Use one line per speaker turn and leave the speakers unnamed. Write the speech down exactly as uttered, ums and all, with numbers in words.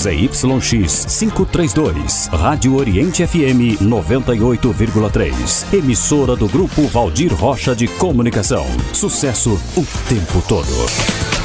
Z Y X quinhentos e trinta e dois. Rádio Oriente F M noventa e oito vírgula três. Emissora do Grupo Valdir Rocha de Comunicação. Sucesso o tempo todo.